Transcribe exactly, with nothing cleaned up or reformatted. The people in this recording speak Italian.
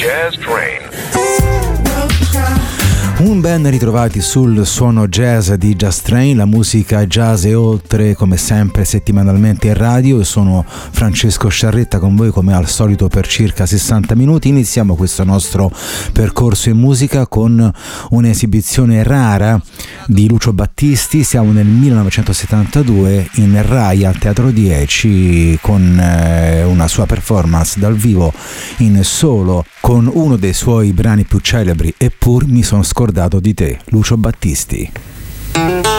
Jazz Train. Un ben ritrovati sul suono jazz di Jazz Train, la musica jazz e oltre, come sempre settimanalmente in radio. Io sono Francesco Sciarretta con voi come al solito per circa sessanta minuti. Iniziamo questo nostro percorso in musica con un'esibizione rara di Lucio Battisti. Siamo nel millenovecentosettantadue in Rai al Teatro dieci con eh, una sua performance dal vivo in solo con uno dei suoi brani più celebri, Eppur mi sono scordato di te, Lucio Battisti.